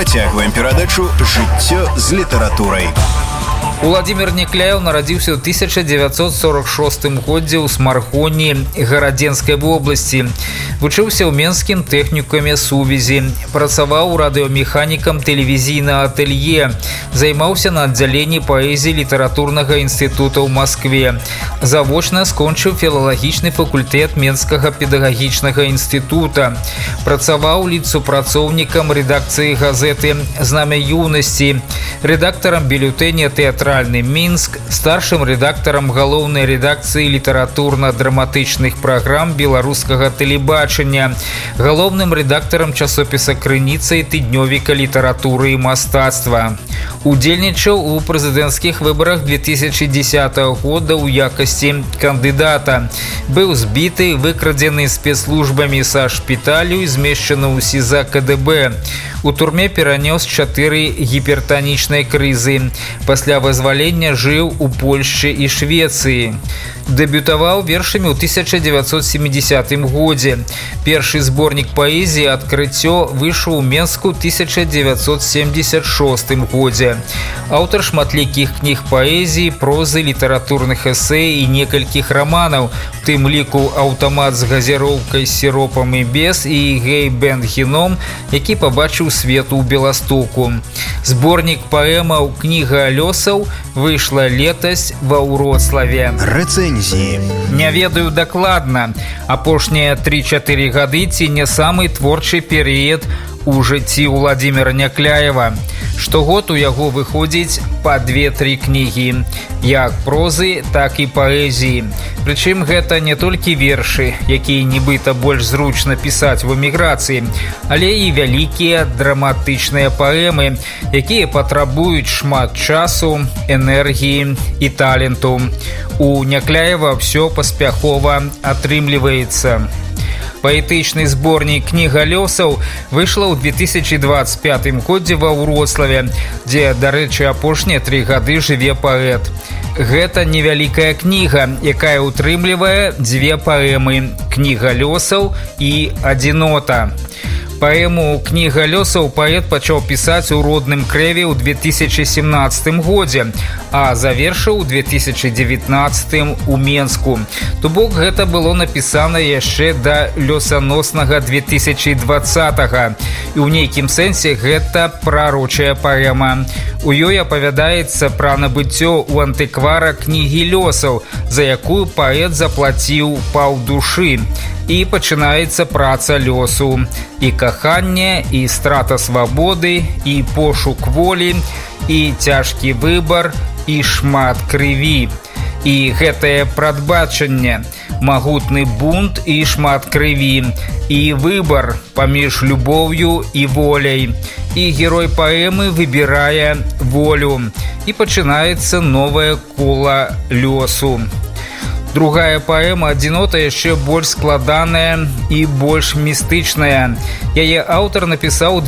Працягваем перадачу «Жыццё з літаратурай». Уладзімір Някляеў нарадзіўся ў 1946 годзе ў Смаргоні Гарадзенскай вобласці. Вучыўся ў Менскім тэхнікуме сувязі, працаваў радыёмеханікам тэлевізійнага атэлье, займаўся на аддзяленні паэзіі літаратурнага інстытута ў Маскве. Завочна скончыў філалагічны факультэт Менскага педагагічнага інстытута. Працаваў літсупрацоўнікам рэдакцыі газеты «Знамя юнасці», рэдактарам бюлетэня «Тэатральны Мінск», старшым рэдактарам галоўнай рэдакцыі літаратурна-драматычных праграм беларускага тэлебачання, галоўным рэдактарам часопіса «Крыніца» і тыднёвіка літаратуры і мастацтва. Удзельнічаў у прэзідэнцкіх выбарах 2010 года ў якасці кандыдата. Быў збіты, выкрадзены спецслужбамі са шпіталю і змешчаны ў СІЗА КДБ. У турме перанёс 4 гіпертанічнай крызы. Пасля вызвалення жыў у Польшчы і Швецыі. Дэбютаваў вершамі ў 1970 годзе. Першы зборнік паэзіі «Адкрыццё» выйшаў у Менску ў 1976 годзе. Аўтар шматлікіх кніг паэзіі, прозы, літаратурных эсэ і некалькіх раманаў, у тым ліку «Аўтамат з газіроўкай, сіропам і без» і «Гей-бенд-геном», які пабачыў свет у Беластоку. Зборнік паэмаў «Кніга лёсаў» выйшла летась ва Ўроцлаве. Рэцэнзіі. Не ведаю дакладна. Апошнія 3-4 гады ці не самы творчы перыяд у жыцці Уладзіміра Някляева. Штогод у яго выходзіць па 2-3 кнігі, як прозы, так і паэзіі. Прычым гэта не толькі вершы, якія нібыта больш зручна пісаць в эміграцыі, але і вялікія драматычныя паэмы, якія патрабуюць шмат часу, энергіі і таленту. У Някляева ўсё паспяхова атрымліваецца. Паэтычны зборнік «Кніга лёсаў» выйшла ў 2025 годзе ва Ўроцлаве, дзе, дарэчы, апошнія 3 гады жыве паэт. Гэта невялікая кніга, якая ўтрымлівае 2 паэмы «Кніга лёсаў» і «Адзінота». Паэму «Кніга лёсаў» паэт пачаў пісаць у родным Крэве ў 2017 годзе, а завершыў у 2019 у Менску. То бок гэта было напісана яшчэ да лёсаноснага 2020-га. І ў нейкім сэнсе гэта прарочая паэма. У ёй апавядаецца пра набыццё ў антыквара кнігі лёсаў, за якую паэт заплаціў паўдушы. І пачынаецца праца лёсу. І каханне, і страта свабоды, і пошук волі, і цяжкі выбар, і шмат крыві. І гэтае прадбачанне, магутны бунт і шмат крыві, і выбар паміж любоўю і воляй. І герой паэмы выбірае волю. І пачынаецца новае кола лёсу. Другая паэма «Адзінота» яшчэ больш складаная і больш містычная. Яе аўтар напісаў у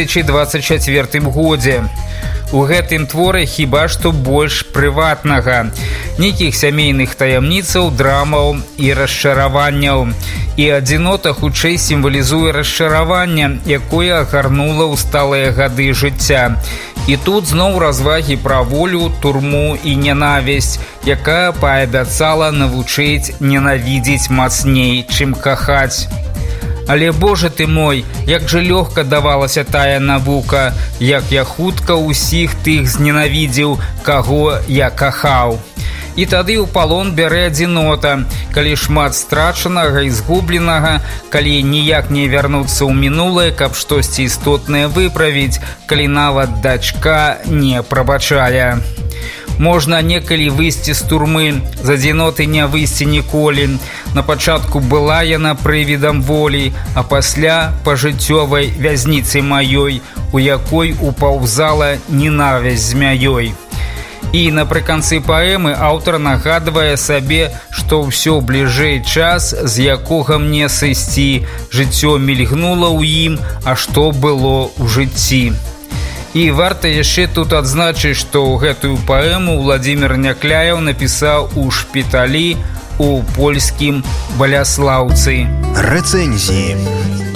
2024 годзе. У гэтым творы хіба што больш прыватнага. Нейкіх сямейных таямніцаў, драмаў і расчараванняў. І «Адзінота» хутчэй сімвалізуе расчараванне, якое агарнула ў сталыя гады жыцця. І тут зноў развагі пра волю, турму і нянавісць, якая паабяцала навучыць ненавідзець мацней, чым кахаць. Але, Боже ты мой, як жа лёгка давалася тая навука, як я хутка ўсіх тых зненавідзеў, каго я кахаў. І тады ў палон бярэ адзінота, калі шмат страчанага і згубленага, калі ніяк не вярнуцца ў мінулае, каб штосьці істотнае выправіць, калі нават дачка не прабачае. Можна некалі выйсці з турмы, з адзіноты не выйсці ніколі. На пачатку была яна прывідам волі, а пасля пажыццёвай вязніцы маёй, у якой упаўзала ненавісць змяёй. І напрыканцы паэмы аўтар нагадвае сабе, што ўсё бліжэй час, з якога мне сысці, жыццё мільгнула ў ім, а што было ў жыцці. І варта яшчэ тут адзначыць, што гэтую паэму Уладзімір Някляеў напісаў у шпіталі у польскім Баляслаўцы. Рэцэнзіі.